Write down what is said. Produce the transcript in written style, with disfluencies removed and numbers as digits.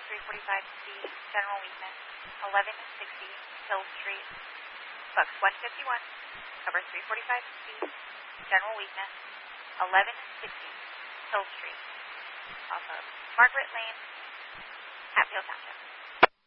345C, general weakness, 1160 Hill Street. Bucks 151, cover 345C, general weakness, 1160 Hill Street, off of Margaret Lane, Hatfield Township.